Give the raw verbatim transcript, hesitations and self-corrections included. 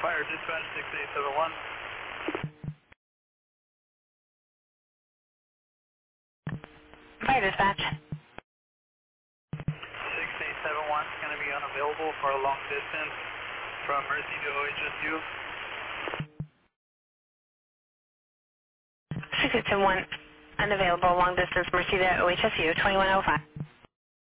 Fire dispatch six eight seven one. Fire dispatch. six eight seven one is going to be unavailable for a long distance from Mercy to O H S U. six eight seven one, unavailable, long distance, Mercy to O H S U, twenty-one oh five.